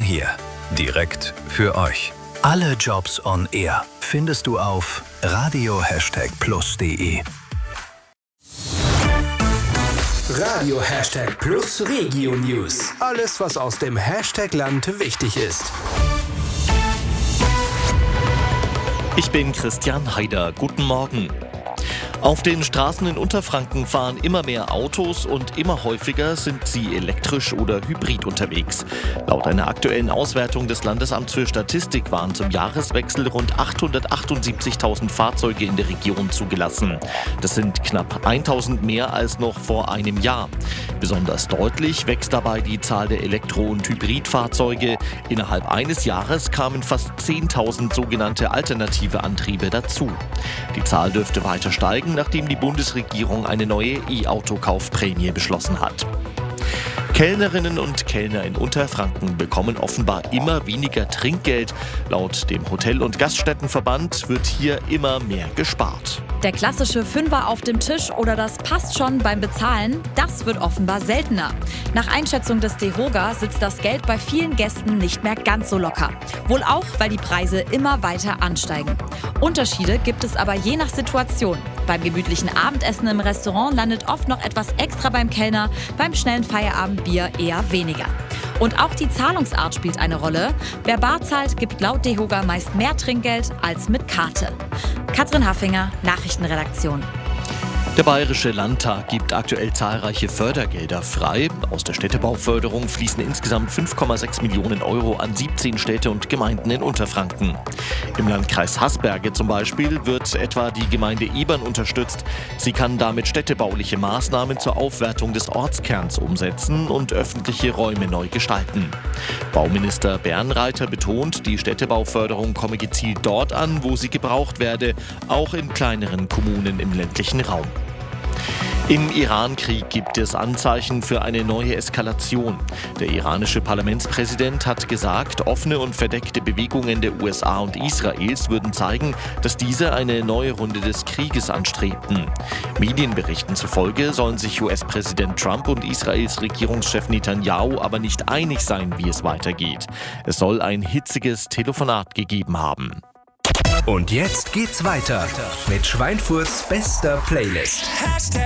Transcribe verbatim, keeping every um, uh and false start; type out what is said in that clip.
hier, direkt für euch. Alle Jobs on Air findest du auf radio plus punkt de. Radio Hashtag Plus Regio News. Alles, was aus dem Hashtag-Land wichtig ist. Ich bin Christian Haider. Guten Morgen. Auf den Straßen in Unterfranken fahren immer mehr Autos und immer häufiger sind sie elektrisch oder hybrid unterwegs. Laut einer aktuellen Auswertung des Landesamts für Statistik waren zum Jahreswechsel rund achthundertachtundsiebzigtausend Fahrzeuge in der Region zugelassen. Das sind knapp eintausend mehr als noch vor einem Jahr. Besonders deutlich wächst dabei die Zahl der Elektro- und Hybridfahrzeuge. Innerhalb eines Jahres kamen fast zehntausend sogenannte alternative Antriebe dazu. Die Zahl dürfte weiter steigen, nachdem die Bundesregierung eine neue E-Auto-Kaufprämie beschlossen hat. Kellnerinnen und Kellner in Unterfranken bekommen offenbar immer weniger Trinkgeld. Laut dem Hotel- und Gaststättenverband wird hier immer mehr gespart. Der klassische Fünfer auf dem Tisch oder das passt schon beim Bezahlen, das wird offenbar seltener. Nach Einschätzung des DEHOGA sitzt das Geld bei vielen Gästen nicht mehr ganz so locker. Wohl auch, weil die Preise immer weiter ansteigen. Unterschiede gibt es aber je nach Situation. Beim gemütlichen Abendessen im Restaurant landet oft noch etwas extra beim Kellner, beim schnellen Feierabendbier eher weniger. Und auch die Zahlungsart spielt eine Rolle. Wer bar zahlt, gibt laut DEHOGA meist mehr Trinkgeld als mit Karte. Katrin Haffinger, Nachrichtenredaktion. Der Bayerische Landtag gibt aktuell zahlreiche Fördergelder frei. Aus der Städtebauförderung fließen insgesamt fünf Komma sechs Millionen Euro an siebzehn Städte und Gemeinden in Unterfranken. Im Landkreis Haßberge zum Beispiel wird etwa die Gemeinde Ebern unterstützt. Sie kann damit städtebauliche Maßnahmen zur Aufwertung des Ortskerns umsetzen und öffentliche Räume neu gestalten. Bauminister Bernreiter betont, die Städtebauförderung komme gezielt dort an, wo sie gebraucht werde, auch in kleineren Kommunen im ländlichen Raum. Im Iran-Krieg gibt es Anzeichen für eine neue Eskalation. Der iranische Parlamentspräsident hat gesagt, offene und verdeckte Bewegungen der U S A und Israels würden zeigen, dass diese eine neue Runde des Krieges anstrebten. Medienberichten zufolge sollen sich U S-Präsident Trump und Israels Regierungschef Netanyahu aber nicht einig sein, wie es weitergeht. Es soll ein hitziges Telefonat gegeben haben. Und jetzt geht's weiter mit Schweinfurts bester Playlist.